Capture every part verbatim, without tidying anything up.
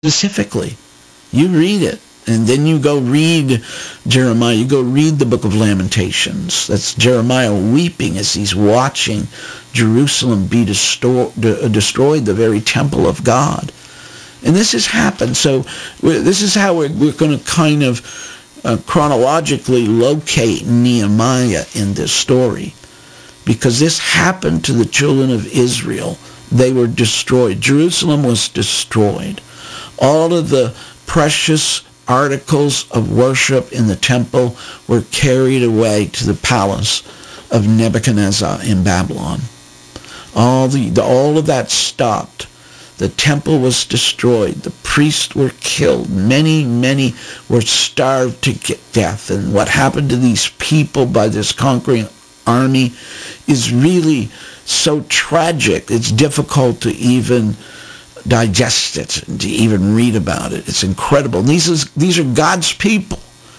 specifically. You read it, and then you go read Jeremiah. You go read the book of Lamentations. That's Jeremiah weeping as he's watching Jerusalem be destroyed, destroyed, the very temple of God. And this has happened. So this is how we're, we're going to kind of uh, chronologically locate Nehemiah in this story. Because this happened to the children of Israel. They were destroyed. Jerusalem was destroyed. All of the precious articles of worship in the temple were carried away to the palace of Nebuchadnezzar in Babylon. All the, the all of that stopped. The temple was destroyed. The priests were killed. Many, many were starved to death. And what happened to these people by this conquering army is really so tragic. It's difficult to even digest it and to even read about it. It's incredible. And these is these are God's people.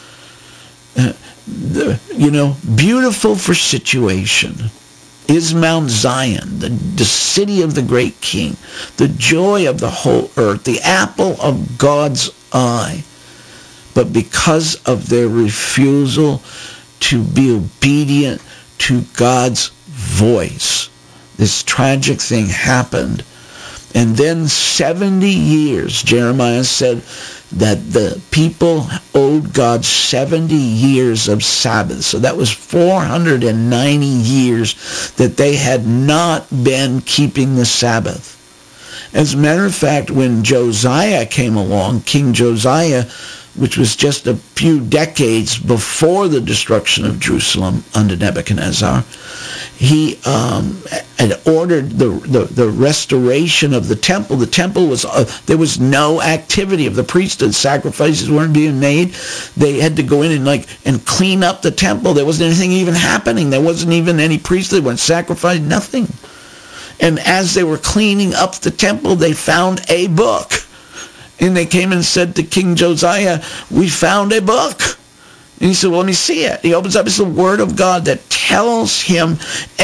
Uh, the, you know, beautiful for situation is Mount Zion, the, the city of the great King, the joy of the whole earth, the apple of God's eye. But because of their refusal to be obedient to God's voice, this tragic thing happened. And then seventy years, Jeremiah said that the people owed God seventy years of Sabbath. So that was four hundred ninety years that they had not been keeping the Sabbath. As a matter of fact, when Josiah came along, King Josiah, which was just a few decades before the destruction of Jerusalem under Nebuchadnezzar, he um, had ordered the, the, the restoration of the temple. The temple was, uh, there was no activity of the priesthood. Sacrifices weren't being made. They had to go in and like and clean up the temple. There wasn't anything even happening. There wasn't even any priesthood. Went sacrificed, nothing. And as they were cleaning up the temple, they found a book. And they came and said to King Josiah, "We found a book." And he said, "Well, let me see it." He opens up. It's the Word of God that tells him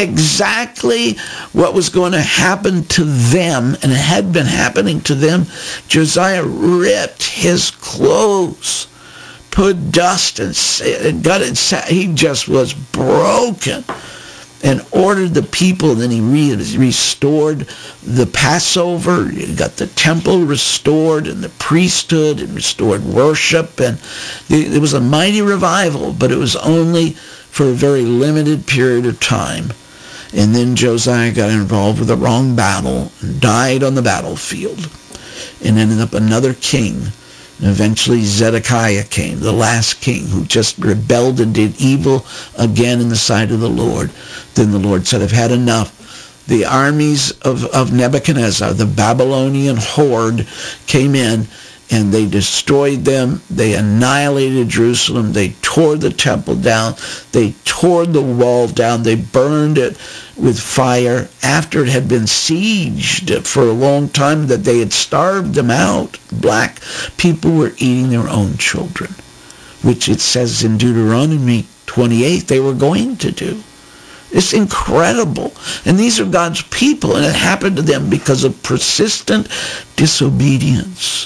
exactly what was going to happen to them, and it had been happening to them. Josiah ripped his clothes, put dust and got it. He just was broken. And ordered the people, and then he re- restored the Passover. He got the temple restored, and the priesthood, and restored worship. And it was a mighty revival, but it was only for a very limited period of time. And then Josiah got involved with the wrong battle and died on the battlefield and ended up another king. And eventually Zedekiah came, the last king, who just rebelled and did evil again in the sight of the Lord. Then the Lord said, "I've had enough." The armies of, of Nebuchadnezzar, the Babylonian horde, came in and they destroyed them. They annihilated Jerusalem. They tore the temple down. They tore the wall down. They burned it with fire after it had been sieged for a long time, that they had starved them out. Black people were eating their own children, which it says in Deuteronomy twenty-eight they were going to do. It's incredible. And these are God's people, and it happened to them because of persistent disobedience.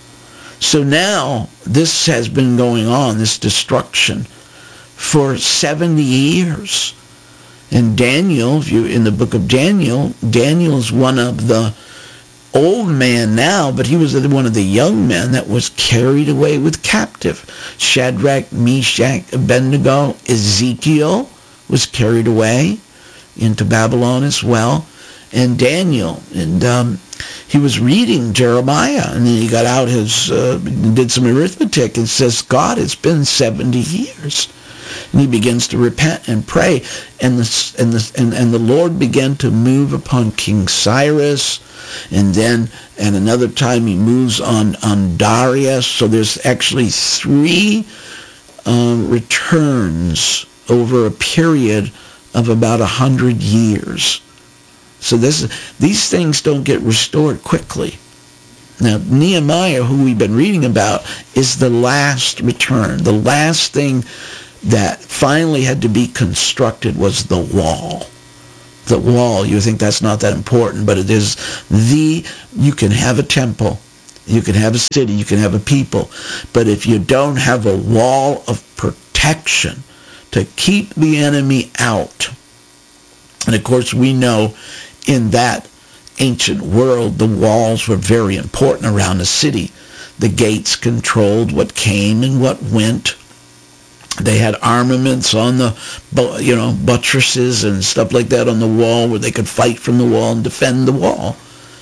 So now this has been going on, this destruction, for seventy years. And Daniel, if you in the book of Daniel, Daniel's one of the old man now, but he was one of the young men that was carried away with captive. Shadrach, Meshach, Abednego, Ezekiel was carried away into Babylon as well. And Daniel, and um, he was reading Jeremiah, and then he got out his, uh, did some arithmetic, and says, "God, it's been seventy years. And he begins to repent and pray, and the and the and, and the Lord began to move upon King Cyrus, and then and another time he moves on on Darius. So there's actually three um, returns over a period of about a hundred years. So this these things don't get restored quickly. Now, Nehemiah, who we've been reading about, is the last return. The last thing that finally had to be constructed was the wall. The wall, you think that's not that important, but it is the, you can have a temple, You can have a city, you can have a people, but if you don't have a wall of protection to keep the enemy out, and of course we know in that ancient world the walls were very important around the city. The gates controlled what came and what went. They had armaments on the, you know, buttresses and stuff like that on the wall where they could fight from the wall and defend the wall.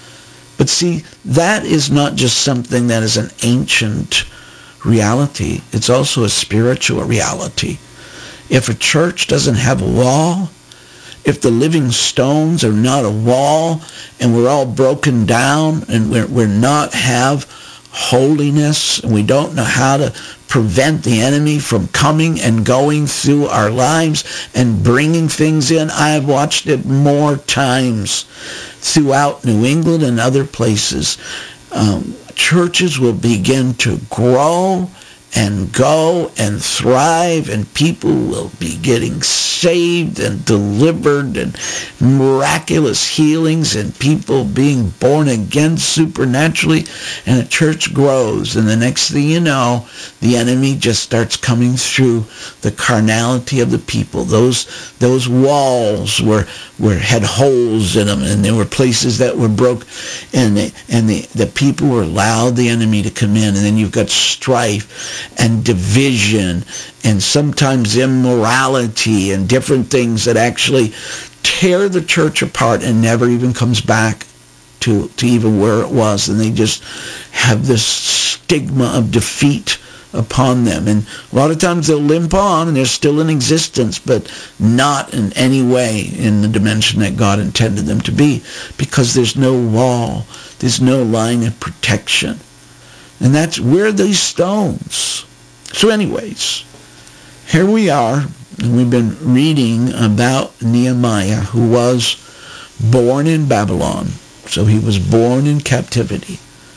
But see, that is not just something that is an ancient reality. It's also a spiritual reality. If a church doesn't have a wall, if the living stones are not a wall, and we're all broken down, and we're, we're not have holiness, and we don't know how to prevent the enemy from coming and going through our lives and bringing things in. I have watched it more times throughout New England and other places. Um, churches will begin to grow and go and thrive, and people will be getting saved and delivered, and miraculous healings, and people being born again supernaturally, and the church grows, and the next thing you know, the enemy just starts coming through the carnality of the people. Those those walls were were had holes in them, and there were places that were broke, and the, and the, the people were allowed the enemy to come in, and then you've got strife and division, and sometimes immorality, and different things that actually tear the church apart and never even comes back to, to even where it was. And they just have this stigma of defeat upon them. And a lot of times they'll limp on, and they're still in existence, but not in any way in the dimension that God intended them to be, because there's no wall. There's no line of protection. And that's where these stones. So anyways, here we are, and we've been reading about Nehemiah, who was born in Babylon. So he was born in captivity.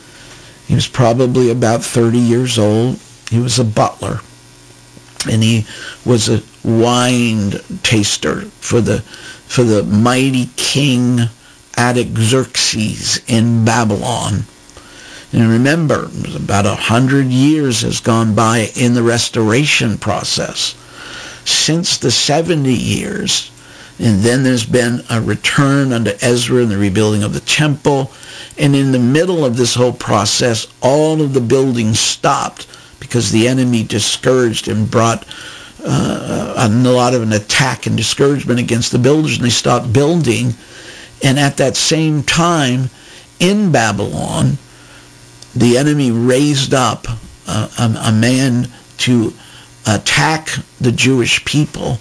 He was probably about thirty years old. He was a butler, and he was a wine taster for the for the mighty king Artaxerxes in Babylon. And remember, about a hundred years has gone by in the restoration process since the seventy years. And then there's been a return under Ezra and the rebuilding of the temple. And in the middle of this whole process, all of the buildings stopped because the enemy discouraged and brought uh, a lot of an attack and discouragement against the builders, and they stopped building. And at that same time, in Babylon, the enemy raised up a, a, a man to attack the Jewish people,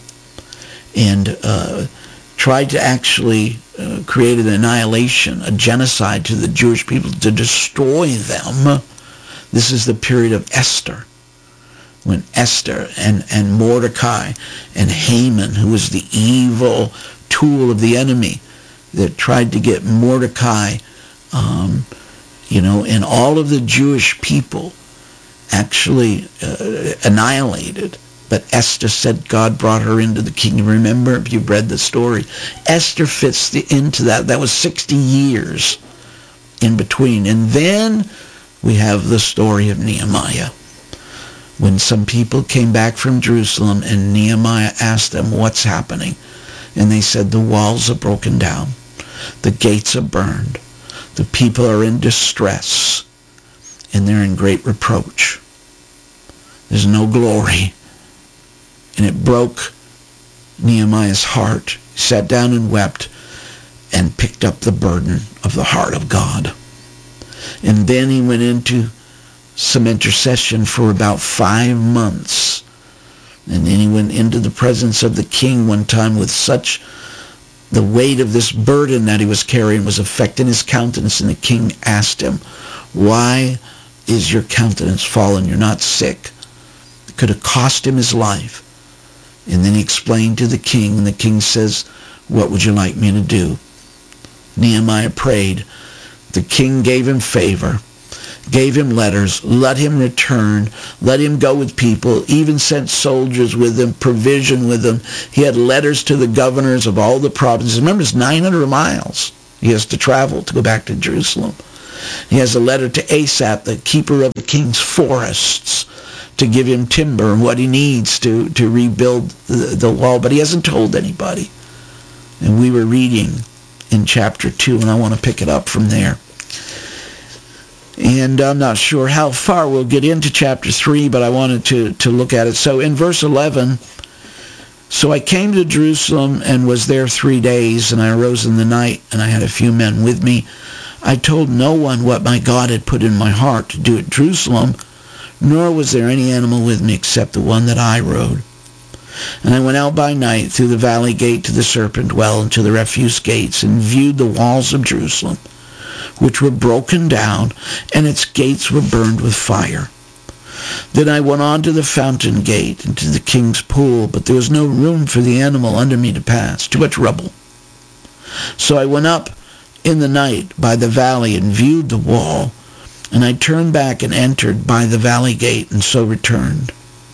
and uh, tried to actually uh, create an annihilation, a genocide to the Jewish people, to destroy them. This is the period of Esther, when Esther and, and Mordecai and Haman, who was the evil tool of the enemy that tried to get Mordecai, um, you know, and all of the Jewish people actually uh, annihilated. But Esther said God brought her into the kingdom. Remember, if you've read the story, Esther fits the, into that. That was sixty years in between. And then we have the story of Nehemiah, when some people came back from Jerusalem, and Nehemiah asked them, what's happening? And they said, the walls are broken down. The gates are burned. The people are in distress, and they're in great reproach. There's no glory. And it broke Nehemiah's heart. He sat down and wept and picked up the burden of the heart of God. And then he went into some intercession for about five months. And then he went into the presence of the king one time with such, the weight of this burden that he was carrying was affecting his countenance. And the king asked him, why is your countenance fallen? You're not sick. It could have cost him his life. And then he explained to the king, and the king says, what would you like me to do? Nehemiah prayed. The king gave him favor, gave him letters, let him return, let him go with people, even sent soldiers with him, provision with him. He had letters to the governors of all the provinces. Remember, it's nine hundred miles he has to travel to go back to Jerusalem. He has a letter to Asaph, the keeper of the king's forests, to give him timber and what he needs to, to rebuild the, the wall. But he hasn't told anybody. And we were reading in chapter two, and I want to pick it up from there. And I'm not sure how far we'll get into chapter three, but I wanted to, to look at it. So in verse eleven, so I came to Jerusalem and was there three days, and I arose in the night, and I had a few men with me. I told no one what my God had put in my heart to do at Jerusalem, nor was there any animal with me except the one that I rode. And I went out by night through the valley gate to the serpent well and to the refuse gates, and viewed the walls of Jerusalem, which were broken down, and its gates were burned with fire. Then I went on to the fountain gate and to the king's pool, but there was no room for the animal under me to pass, too much rubble. So I went up in the night by the valley and viewed the wall, and I turned back and entered by the valley gate, and so returned.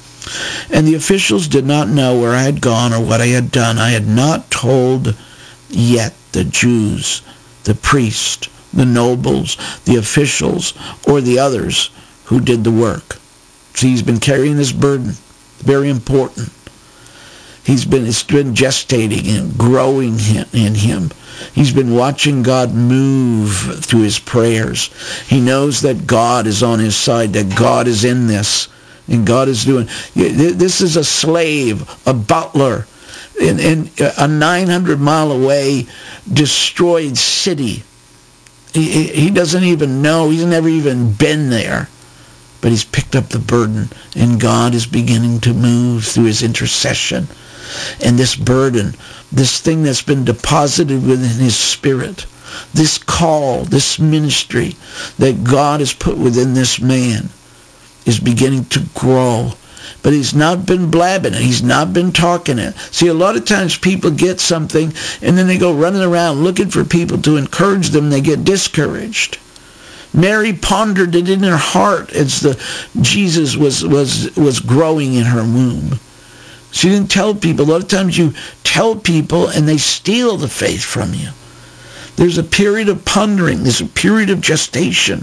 And the officials did not know where I had gone or what I had done. I had not told yet the Jews, the priests, the nobles, the officials, or the others who did the work. See, he's been carrying this burden. Very important. He's been, it's been gestating and growing in him. He's been watching God move through his prayers. He knows that God is on his side, that God is in this, and God is doing. This is a slave, a butler, in, in a nine hundred mile away destroyed city. He, he doesn't even know. He's never even been there. But he's picked up the burden, and God is beginning to move through his intercession. And this burden, this thing that's been deposited within his spirit, this call, this ministry that God has put within this man is beginning to grow. But he's not been blabbing it. He's not been talking it. See, a lot of times people get something, and then they go running around looking for people to encourage them. They get discouraged. Mary pondered it in her heart as the Jesus was, was, was growing in her womb. She didn't tell people. A lot of times you tell people and they steal the faith from you. There's a period of pondering. There's a period of gestation.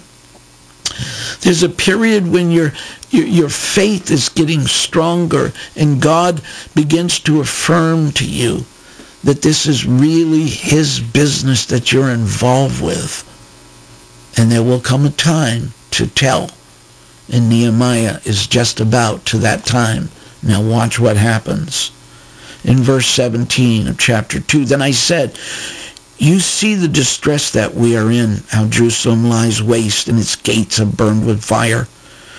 There's a period when your, your, your faith is getting stronger and God begins to affirm to you that this is really his business that you're involved with. And there will come a time to tell. And Nehemiah is just about to that time. Now watch what happens. In verse seventeen of chapter two, then I said, you see the distress that we are in, how Jerusalem lies waste and its gates are burned with fire.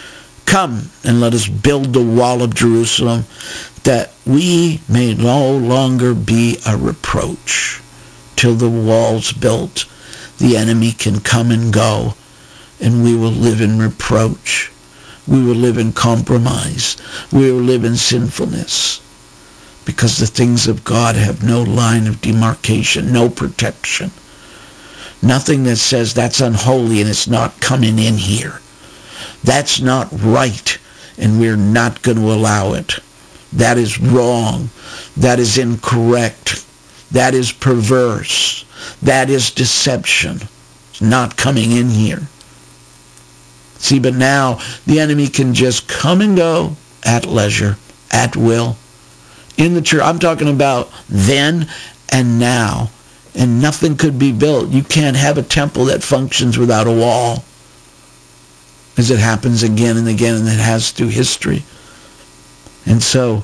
Come and let us build the wall of Jerusalem, that we may no longer be a reproach. Till the wall's built, the enemy can come and go, and we will live in reproach. We will live in compromise. We will live in sinfulness, because the things of God have no line of demarcation, no protection. Nothing that says that's unholy and it's not coming in here. That's not right, and we're not going to allow it. That is wrong. That is incorrect. That is perverse. That is deception. It's not coming in here. See, but now the enemy can just come and go at leisure, at will. In the church, I'm talking about then and now. And nothing could be built. You can't have a temple that functions without a wall, as it happens again and again, and it has through history. And so,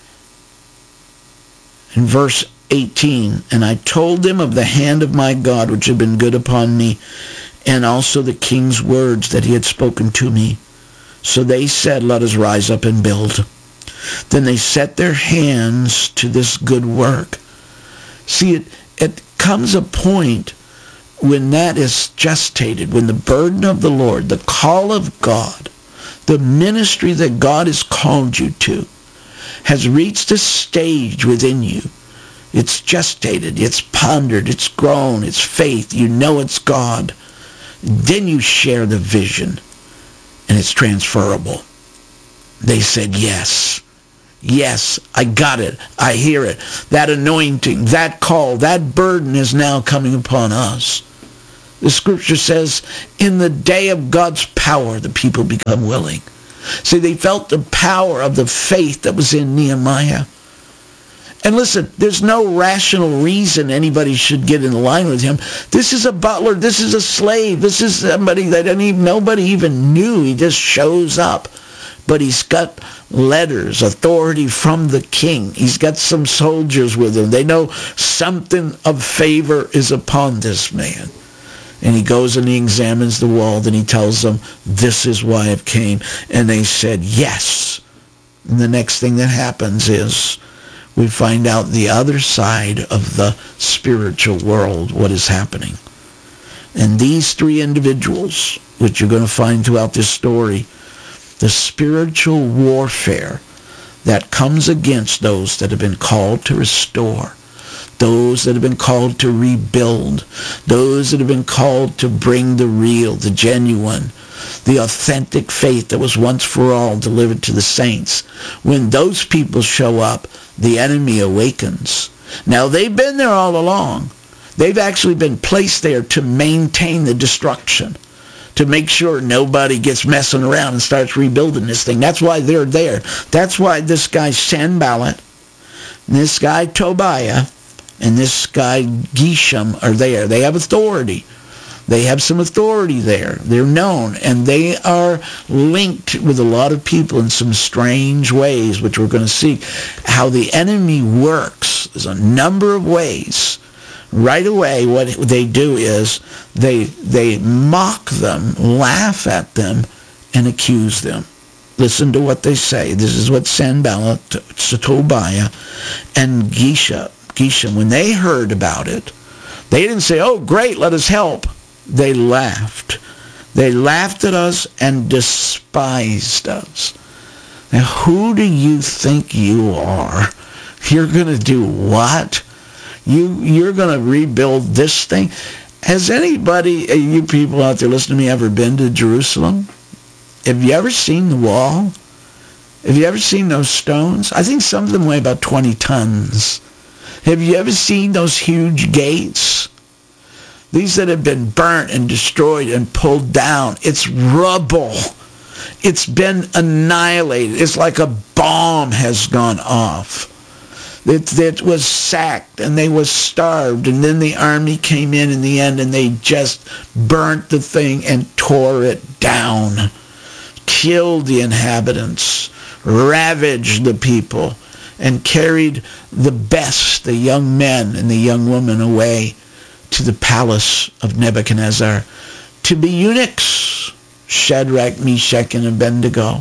in verse eighteen, and I told them of the hand of my God which had been good upon me, and also the king's words that he had spoken to me. So they said, let us rise up and build. Then they set their hands to this good work. See, it, it comes a point when that is gestated, when the burden of the Lord, the call of God, the ministry that God has called you to, has reached a stage within you. It's gestated, it's pondered, it's grown, it's faith. You know it's God. Then you share the vision, and it's transferable. They said, yes, yes, I got it. I hear it. That anointing, that call, that burden is now coming upon us. The scripture says, in the day of God's power, the people become willing. See, they felt the power of the faith that was in Nehemiah. And listen, there's no rational reason anybody should get in line with him. This is a butler. This is a slave. This is somebody that any, nobody even knew. He just shows up. But he's got letters, authority from the king. He's got some soldiers with him. They know something of favor is upon this man. And he goes and he examines the wall, and he tells them, this is why I've came. And they said, yes. And the next thing that happens is we find out the other side of the spiritual world, what is happening. And these three individuals, which you're going to find throughout this story, the spiritual warfare that comes against those that have been called to restore, those that have been called to rebuild, those that have been called to bring the real, the genuine, the authentic faith that was once for all delivered to the saints. When those people show up, the enemy awakens. Now, they've been there all along. They've actually been placed there to maintain the destruction, to make sure nobody gets messing around and starts rebuilding this thing. That's why they're there. That's why this guy Sanballat, this guy Tobiah, and this guy Geshem are there. They have authority. They have some authority there. They're known, and they are linked with a lot of people in some strange ways, which we're going to see how the enemy works. There's a number of ways. Right away, what they do is they they mock them, laugh at them, and accuse them. Listen to what they say. This is what Sanballat, Tobiah, and Geshem, Geshem, when they heard about it, they didn't say, oh, great, let us help. They laughed. They laughed at us and despised us. Now, who do you think you are? You're going to do what? You, you're going to rebuild this thing? Has anybody, you people out there listening to me, ever been to Jerusalem? Have you ever seen the wall? Have you ever seen those stones? I think some of them weigh about twenty tons. Have you ever seen those huge gates? These that have been burnt and destroyed and pulled down. It's rubble. It's been annihilated. It's like a bomb has gone off. It, it was sacked and they was starved. And then the army came in in the end and they just burnt the thing and tore it down. Killed the inhabitants. Ravaged the people. And carried the best, the young men and the young women away to the palace of Nebuchadnezzar to be eunuchs, Shadrach, Meshach, and Abednego,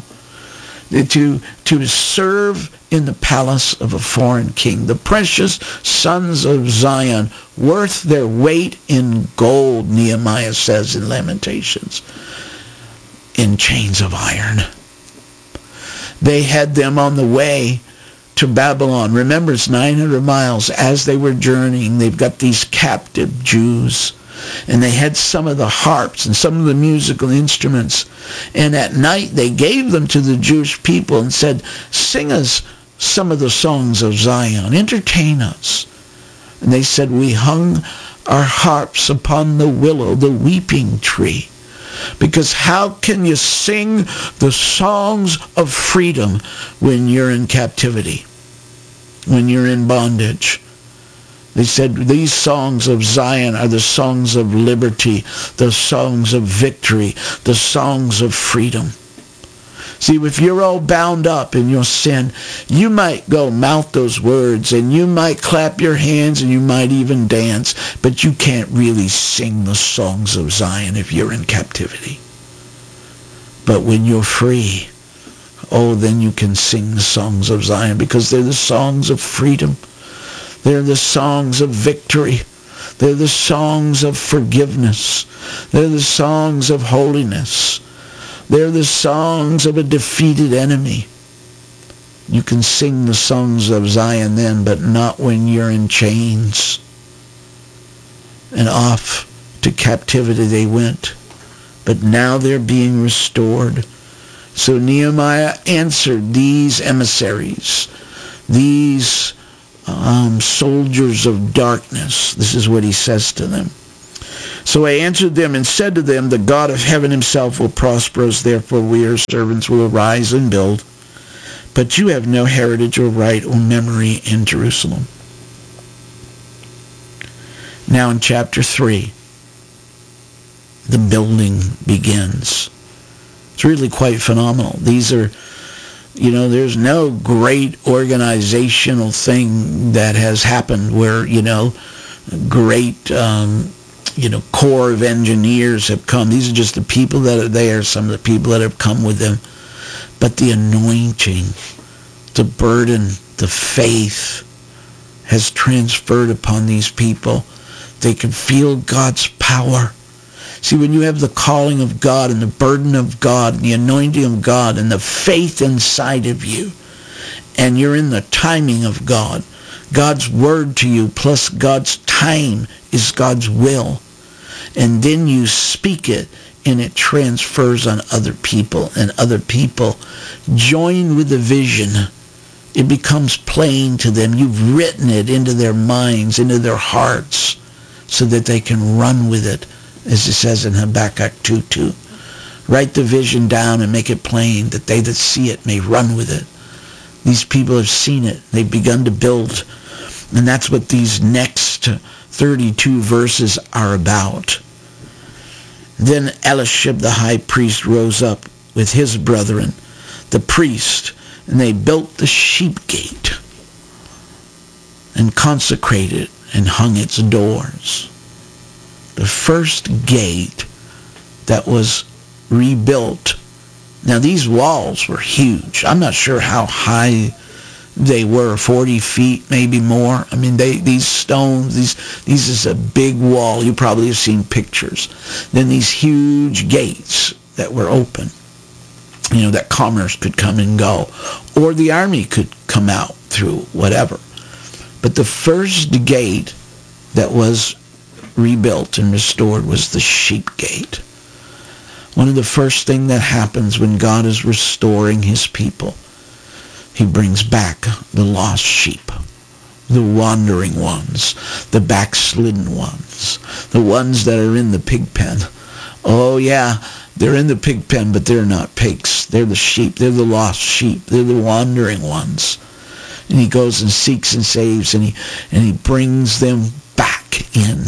to, to serve in the palace of a foreign king. The precious sons of Zion, worth their weight in gold, Nehemiah says in Lamentations, in chains of iron. They had them on the way to Babylon. Remember, it's nine hundred miles. As they were journeying, they've got these captive Jews. And they had some of the harps and some of the musical instruments. And at night, they gave them to the Jewish people and said, sing us some of the songs of Zion. Entertain us. And they said, we hung our harps upon the willow, the weeping tree. Because how can you sing the songs of freedom when you're in captivity, when you're in bondage? They said these songs of Zion are the songs of liberty, the songs of victory, the songs of freedom. See, if you're all bound up in your sin, you might go mouth those words, and you might clap your hands, and you might even dance, but you can't really sing the songs of Zion if you're in captivity. But when you're free, oh, then you can sing the songs of Zion, because they're the songs of freedom. They're the songs of victory. They're the songs of forgiveness. They're the songs of holiness. They're the songs of a defeated enemy. You can sing the songs of Zion then, but not when you're in chains. And off to captivity they went. But now they're being restored. So Nehemiah answered these emissaries, these um, soldiers of darkness. This is what he says to them. So I answered them and said to them, the God of heaven himself will prosper us, therefore we, your servants, will arise and build. But you have no heritage or right or memory in Jerusalem. Now in chapter three, the building begins. It's really quite phenomenal. These are, you know, there's no great organizational thing that has happened where, you know, great, um, you know, corps of engineers have come. These are just the people that are there, some of the people that have come with them. But the anointing, the burden, the faith has transferred upon these people. They can feel God's power. See, when you have the calling of God and the burden of God and the anointing of God and the faith inside of you, and you're in the timing of God, God's word to you plus God's time is God's will. And then you speak it, and it transfers on other people, and other people join with the vision. It becomes plain to them. You've written it into their minds, into their hearts, so that they can run with it, as it says in Habakkuk two two. Write the vision down and make it plain, that they that see it may run with it. These people have seen it. They've begun to build. And that's what these next thirty-two verses are about. Then Eliashib the high priest rose up with his brethren, the priest, and they built the sheep gate and consecrated and hung its doors. The first gate that was rebuilt. Now these walls were huge. I'm not sure how high they were, forty feet, maybe more. I mean, they these stones, these these is a big wall. You probably have seen pictures. Then these huge gates that were open, you know, that commerce could come and go, or the army could come out through, whatever. But the first gate that was rebuilt and restored was the sheep gate. One of the first things that happens when God is restoring his people, he brings back the lost sheep, the wandering ones, the backslidden ones, the ones that are in the pig pen. Oh yeah, they're in the pig pen, but they're not pigs. They're the sheep. They're the lost sheep. They're the wandering ones. And he goes and seeks and saves, and he and he brings them back in.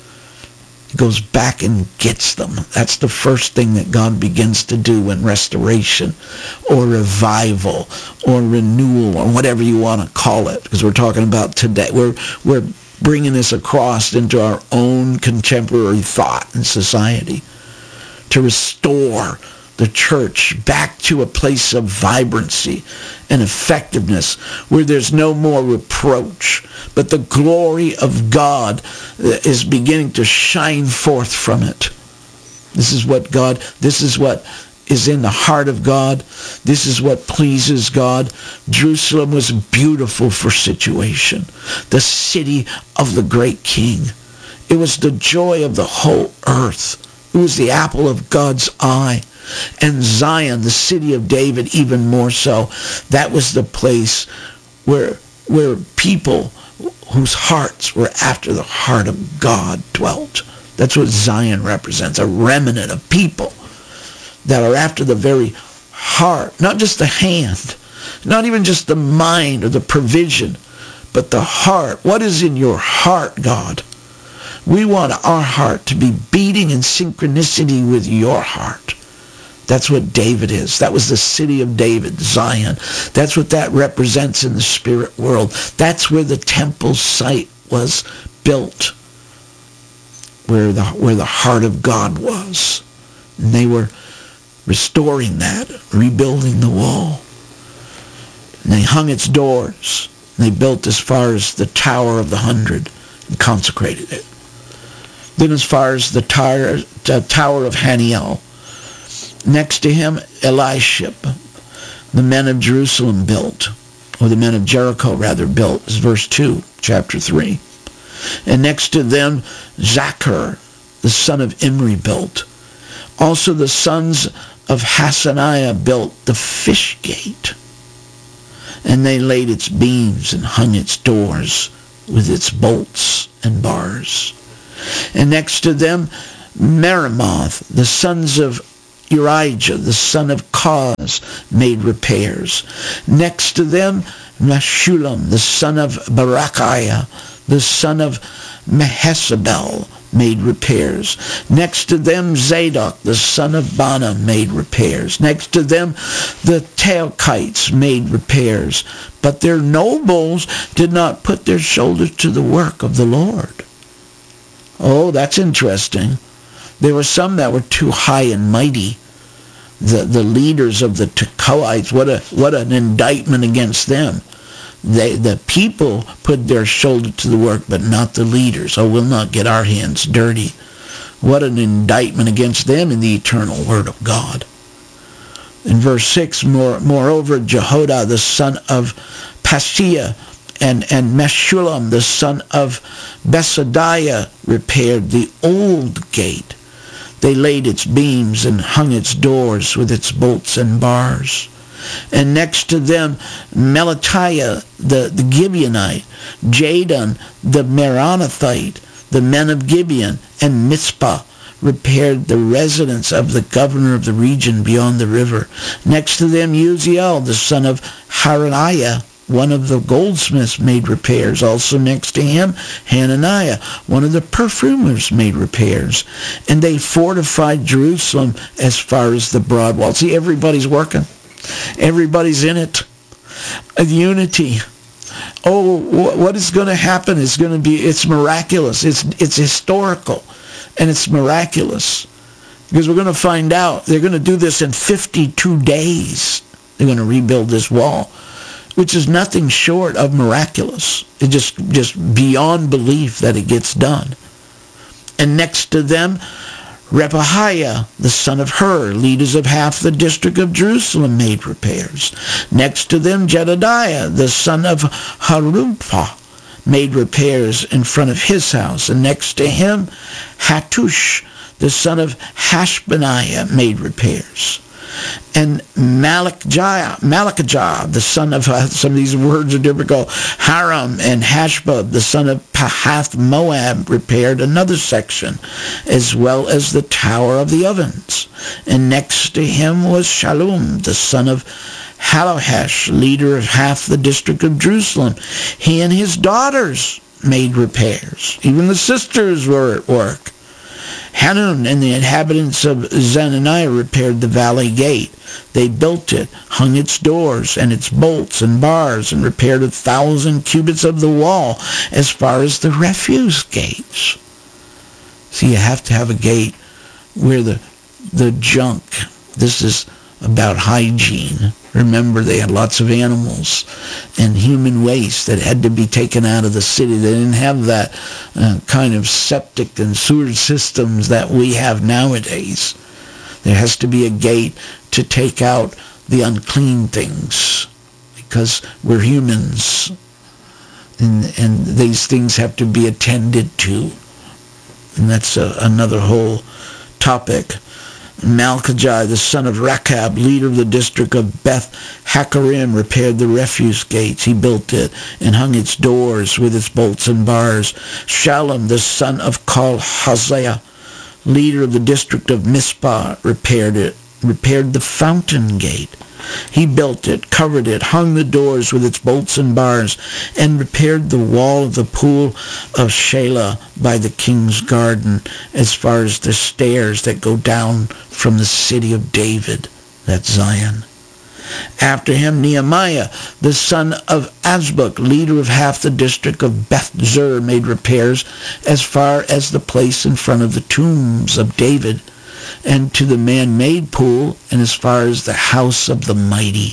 He goes back and gets them. That's the first thing that God begins to do in restoration or revival or renewal or whatever you want to call it, because we're talking about today. We're, we're bringing this across into our own contemporary thought and society to restore the church back to a place of vibrancy and effectiveness where there's no more reproach, but the glory of God is beginning to shine forth from it. This is what God, this is what is in the heart of God. This is what pleases God. Jerusalem was beautiful for situation, the city of the great King. It was the joy of the whole earth. It was the apple of God's eye. And Zion, the city of David, even more so. That was the place where, where people whose hearts were after the heart of God dwelt. That's what Zion represents, a remnant of people that are after the very heart, not just the hand, not even just the mind or the provision, but the heart. What is in your heart, God? We want our heart to be beating in synchronicity with your heart. That's what David is. That was the city of David, Zion. That's what that represents in the spirit world. That's where the temple site was built, where the, where the heart of God was. And they were restoring that, rebuilding the wall. And they hung its doors. And they built as far as the Tower of the Hundred and consecrated it. Then as far as the tower, the tower of Haniel. Next to him, Eliashib, the men of Jerusalem built, or the men of Jericho rather built, is verse two, chapter three. And next to them, Zachar, the son of Imri, built. Also the sons of Hassaniah built the fish gate. And they laid its beams and hung its doors with its bolts and bars. And next to them, Meremoth, the sons of Urijah, the son of Koz, made repairs. Next to them, Meshullam, the son of Barachiah, the son of Mehesabel, made repairs. Next to them, Zadok, the son of Bana, made repairs. Next to them, the Teokites made repairs. But their nobles did not put their shoulders to the work of the Lord. Oh, that's interesting. There were some that were too high and mighty. The the leaders of the Tekoites, what a what an indictment against them. They, the people put their shoulder to the work, but not the leaders. Oh, we'll not get our hands dirty. What an indictment against them in the eternal word of God. In verse six, more, moreover, Jehoiada, the son of Paseah, and, and Meshullam, the son of Besadiah, repaired the old gate. They laid its beams and hung its doors with its bolts and bars. And next to them, Melatiah, the, the Gibeonite, Jadon, the Meronothite, the men of Gibeon, and Mizpah repaired the residence of the governor of the region beyond the river. Next to them, Uziel, the son of Haraniah, one of the goldsmiths, made repairs. Also next to him, Hananiah, one of the perfumers, made repairs. And they fortified Jerusalem as far as the broad wall. See, everybody's working. Everybody's in it. A unity. Oh, what is going to happen is going to be, it's miraculous. It's, it's historical. And it's miraculous. Because we're going to find out, they're going to do this in fifty-two days. They're going to rebuild this wall, which is nothing short of miraculous. It's just, just beyond belief that it gets done. And next to them, Repahiah, the son of Hur, leaders of half the district of Jerusalem, made repairs. Next to them, Jedediah, the son of Harumpah, made repairs in front of his house. And next to him, Hattush, the son of Hashbaniah, made repairs. And Malachijah, Malachijah, the son of, uh, some of these words are difficult, Haram and Hashbab, the son of Pahath Moab, repaired another section, as well as the Tower of the Ovens. And next to him was Shallum, the son of Halohesh, leader of half the district of Jerusalem. He and his daughters made repairs. Even the sisters were at work. Hanun and the inhabitants of Zananiah repaired the valley gate. They built it, hung its doors and its bolts and bars, and repaired a thousand cubits of the wall as far as the refuse gates. See, you have to have a gate where the, the junk, this is about hygiene. Remember, they had lots of animals and human waste that had to be taken out of the city. They didn't have that uh, kind of septic and sewer systems that we have nowadays. There has to be a gate to take out the unclean things because we're humans, and, and these things have to be attended to. And that's a, another whole topic. Malchijah, the son of Rechab, leader of the district of Beth Hakarim, repaired the refuse gates. He built it and hung its doors with its bolts and bars. Shallum, the son of Kol-Hosea, leader of the district of Mizpah, repaired it, repaired the fountain gate. He built it, covered it, hung the doors with its bolts and bars, and repaired the wall of the pool of Shelah by the king's garden, as far as the stairs that go down from the city of David, that's Zion. After him, Nehemiah, the son of Azbuk, leader of half the district of Beth Zur, made repairs as far as the place in front of the tombs of David, and to the man-made pool, and as far as the house of the mighty.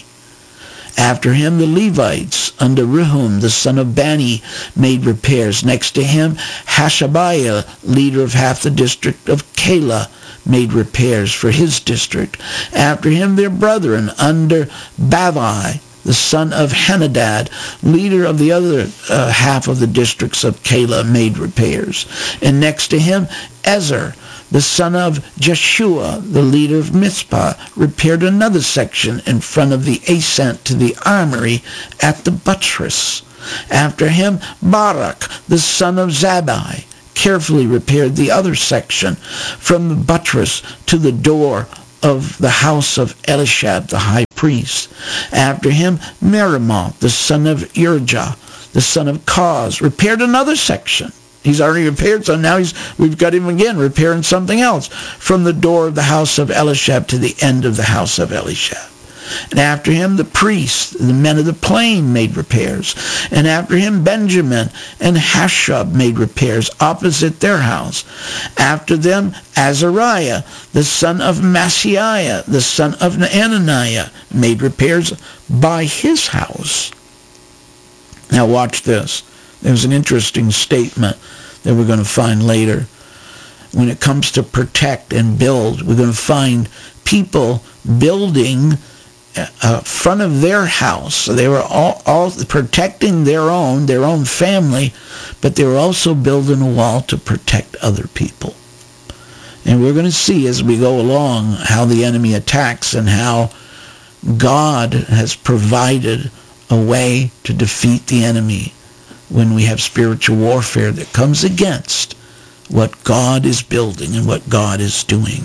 After him, the Levites, under Rehum, the son of Bani, made repairs. Next to him, Hashabiah, leader of half the district of Keilah, made repairs for his district. After him, their brethren, under Bavai, the son of Henadad, leader of the other uh, half of the districts of Keilah, made repairs. And next to him, Ezer, the son of Jeshua, the leader of Mizpah, repaired another section in front of the ascent to the armory at the buttress. After him, Barak, the son of Zabbai, carefully repaired the other section from the buttress to the door of the house of Elishab the high priest. After him, Meremoth, the son of Urijah, the son of Koz, repaired another section. He's already repaired, so now he's we've got him again repairing something else, from the door of the house of Elishab to the end of the house of Elishab. And after him, the priests, the men of the plain, made repairs. And after him, Benjamin and Hashub made repairs opposite their house. After them, Azariah, the son of Maaseiah, the son of Ananiah, made repairs by his house. Now watch this. There's an interesting statement that we're going to find later. When it comes to protect and build, we're going to find people building uh, front of their house. So they were all, all protecting their own, their own family, but they were also building a wall to protect other people. And we're going to see as we go along how the enemy attacks and how God has provided a way to defeat the enemy when we have spiritual warfare that comes against what God is building and what God is doing.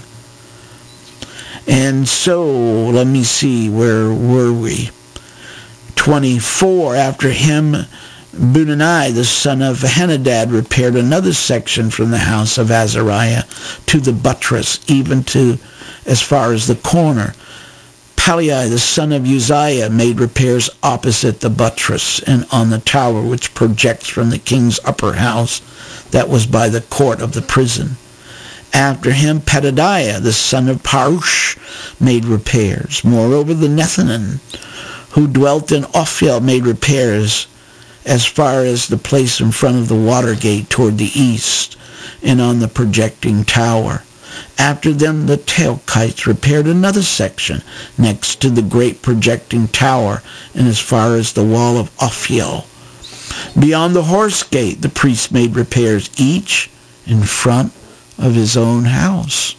And so, let me see, where were we? twenty-four, after him, Bunani, the son of Henadad, repaired another section from the house of Azariah to the buttress, even to as far as the corner. Palai, the son of Uzziah, made repairs opposite the buttress and on the tower which projects from the king's upper house that was by the court of the prison. After him, Pedadiah, the son of Parush, made repairs. Moreover, the Nethinim, who dwelt in Ophel, made repairs as far as the place in front of the water gate toward the east and on the projecting tower. After them, the Tekoites repaired another section next to the great projecting tower and as far as the wall of Ophel. Beyond the horse gate, the priests made repairs, each in front of his own house.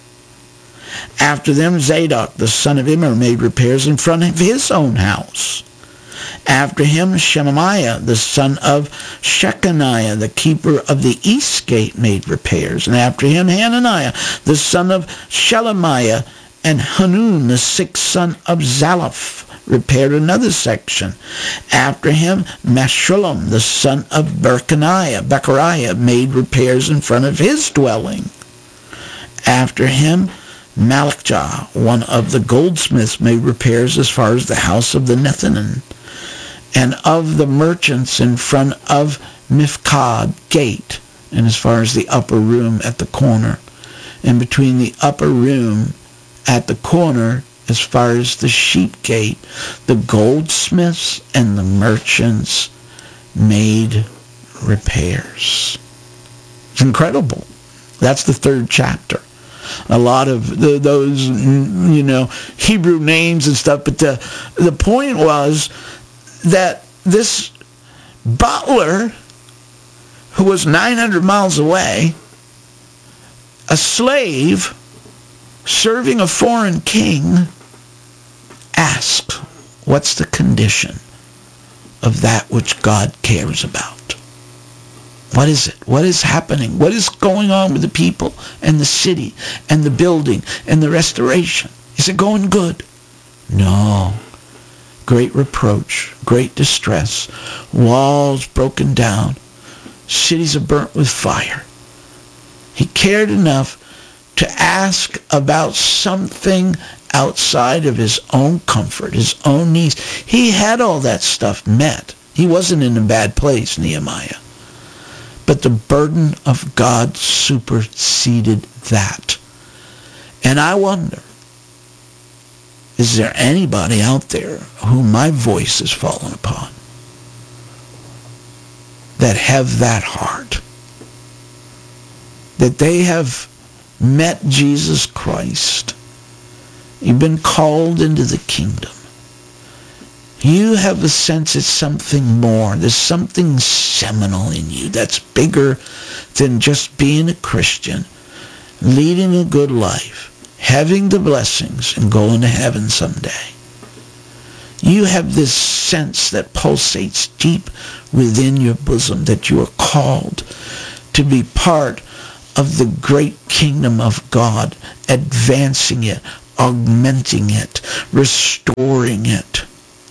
After them, Zadok, the son of Immer, made repairs in front of his own house. After him, Shemaiah, the son of Shechaniah, the keeper of the east gate, made repairs. And after him, Hananiah, the son of Shelemiah, and Hanun, the sixth son of Zalaph, repaired another section. After him, Meshullam, the son of Berkaniah, Bechariah, made repairs in front of his dwelling. After him, Malchijah, one of the goldsmiths, made repairs as far as the house of the Nethinim, and of the merchants in front of Mifkad gate, and as far as the upper room at the corner, and between the upper room at the corner as far as the sheep gate, the goldsmiths and the merchants made repairs. It's incredible. That's the third chapter. A lot of the, those, you know, Hebrew names and stuff, but the the point was that this butler, who was nine hundred miles away, a slave serving a foreign king, asked, what's the condition of that which God cares about? What is it? What is happening? What is going on with the people and the city and the building and the restoration? Is it going good? No. Great reproach, great distress, walls broken down, cities are burnt with fire. He cared enough to ask about something outside of his own comfort, his own needs. He had all that stuff met. He wasn't in a bad place, Nehemiah. But the burden of God superseded that. And I wonder, is there anybody out there whom my voice has fallen upon that have that heart? That they have met Jesus Christ. You've been called into the kingdom. You have a sense it's something more. There's something seminal in you that's bigger than just being a Christian, leading a good life, having the blessings, and going to heaven someday. You have this sense that pulsates deep within your bosom that you are called to be part of the great kingdom of God, advancing it, augmenting it, restoring it.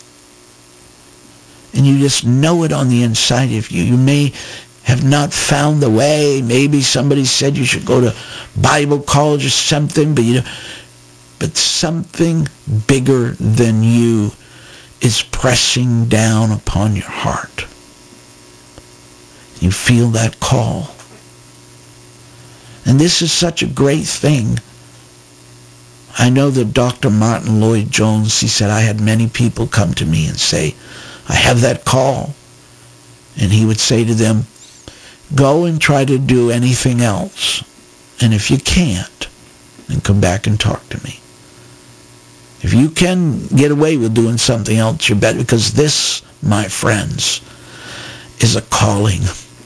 And you just know it on the inside of you. You may have not found the way. Maybe somebody said you should go to Bible college or something, but you know, but something bigger than you is pressing down upon your heart. You feel that call. And this is such a great thing. I know that Doctor Martin Lloyd-Jones, he said, I had many people come to me and say, I have that call. And he would say to them, go and try to do anything else. And if you can't, then come back and talk to me. If you can get away with doing something else, you're better, because this, my friends, is a calling.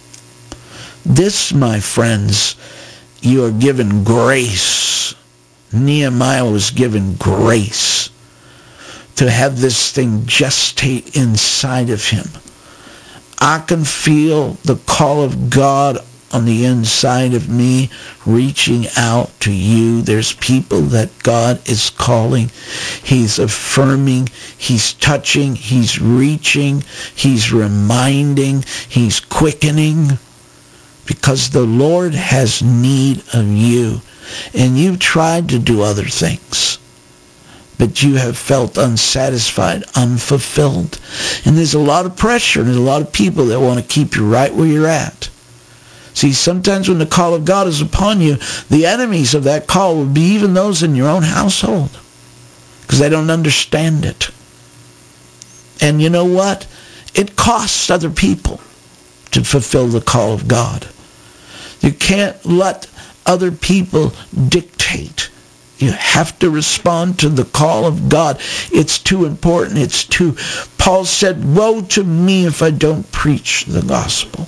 This, my friends, you are given grace. Nehemiah was given grace to have this thing gestate inside of him. I can feel the call of God on the inside of me reaching out to you. There's people that God is calling. He's affirming. He's touching. He's reaching. He's reminding. He's quickening. Because the Lord has need of you. And you've tried to do other things, but you have felt unsatisfied, unfulfilled. And there's a lot of pressure, and there's a lot of people that want to keep you right where you're at. See, sometimes when the call of God is upon you, the enemies of that call will be even those in your own household, because they don't understand it. And you know what? It costs other people to fulfill the call of God. You can't let other people dictate. You have to respond to the call of God. It's too important. It's too... Paul said, woe to me if I don't preach the gospel.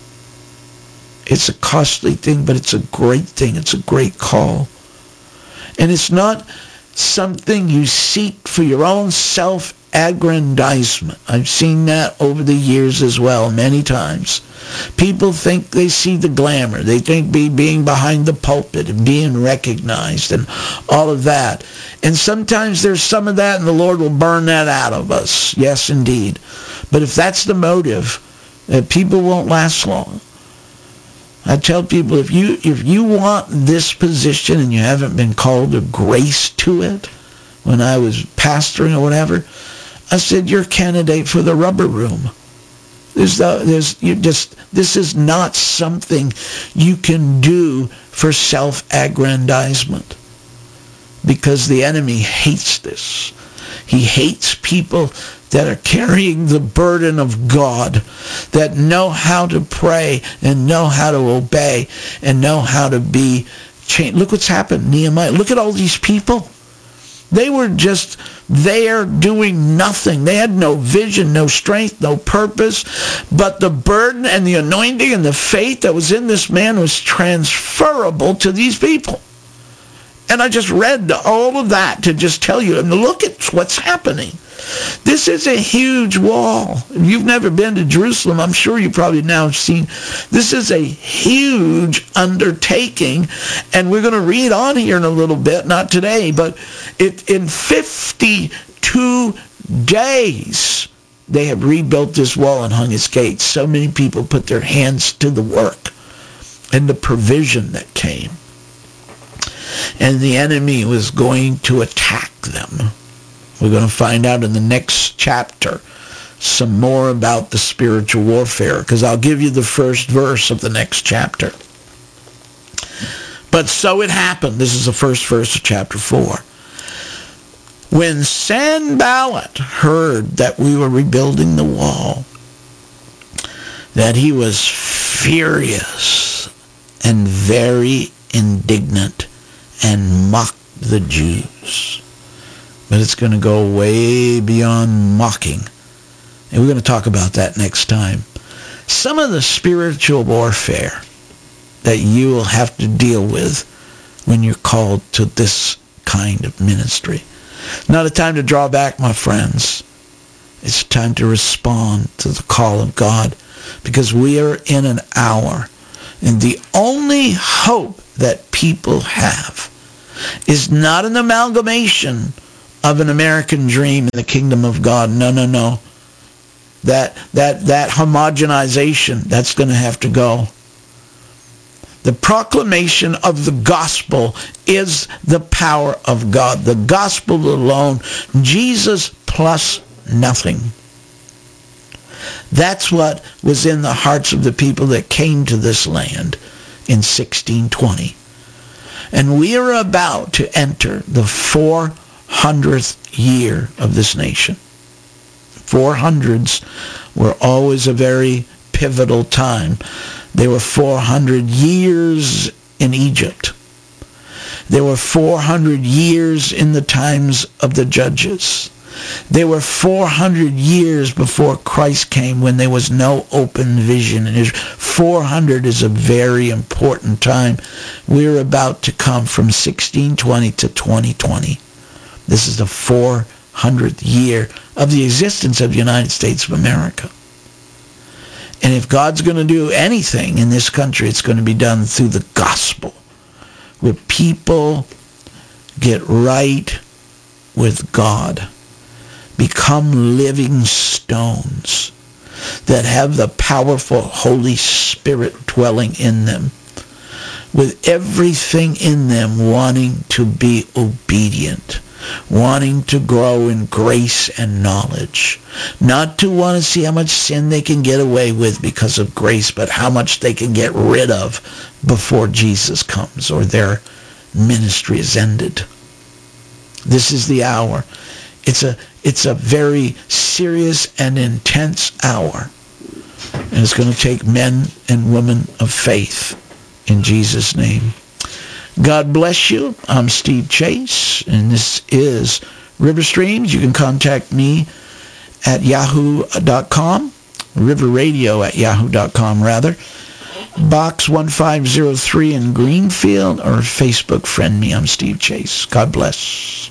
It's a costly thing, but it's a great thing. It's a great call. And it's not something you seek for your own self-aggrandizement. I've seen that over the years as well, many times. People think they see the glamour. They think be, being behind the pulpit and being recognized and all of that. And sometimes there's some of that, and the Lord will burn that out of us. Yes, indeed. But if that's the motive, uh, people won't last long. I tell people, if you if you want this position and you haven't been called to grace to it, when I was pastoring or whatever, I said, you're a candidate for the rubber room. There's the, there's you just this is not something you can do for self-aggrandizement, because the enemy hates this. He hates people that are carrying the burden of God, that know how to pray and know how to obey and know how to be changed. Look what's happened, Nehemiah. Look at all these people. They were just there doing nothing. They had no vision, no strength, no purpose. But the burden and the anointing and the faith that was in this man was transferable to these people. And I just read all of that to just tell you, and look at what's happening. This is a huge wall. If you've never been to Jerusalem, I'm sure you probably now have seen. This is a huge undertaking. And we're going to read on here in a little bit, not today, but it, in fifty-two days, they have rebuilt this wall and hung its gates. So many people put their hands to the work and the provision that came. And the enemy was going to attack them. We're going to find out in the next chapter some more about the spiritual warfare, because I'll give you the first verse of the next chapter. But so it happened. This is the first verse of chapter four. When Sanballat heard that we were rebuilding the wall, that he was furious and very indignant and mocked the Jews. But it's going to go way beyond mocking. And we're going to talk about that next time. Some of the spiritual warfare that you will have to deal with when you're called to this kind of ministry. Not a time to draw back, my friends. It's time to respond to the call of God, because we are in an hour And the only hope that people have is not an amalgamation of an American dream in the kingdom of God. No, no, no. That that that homogenization, that's going to have to go. The proclamation of the gospel is the power of God. The gospel alone, Jesus plus nothing. That's what was in the hearts of the people that came to this land in sixteen twenty. And we are about to enter the four hundredth year of this nation. four hundreds were always a very pivotal time. There were four hundred years in Egypt. There were four hundred years in the times of the judges. There were four hundred years before Christ came when there was no open vision in Israel. four hundred is a very important time. We're about to come from sixteen twenty to twenty twenty. This is the four hundredth year of the existence of the United States of America. And if God's going to do anything in this country, it's going to be done through the gospel, where people get right with God, become living stones that have the powerful Holy Spirit dwelling in them, with everything in them wanting to be obedient, wanting to grow in grace and knowledge, not to want to see how much sin they can get away with because of grace, but how much they can get rid of before Jesus comes or their ministry is ended. This is the hour. It's a it's a very serious and intense hour. And it's going to take men and women of faith in Jesus' name. God bless you. I'm Steve Chase, and this is River Streams. You can contact me at yahoo dot com, river radio at yahoo dot com, rather. Box one five zero three in Greenfield, or Facebook friend me. I'm Steve Chase. God bless.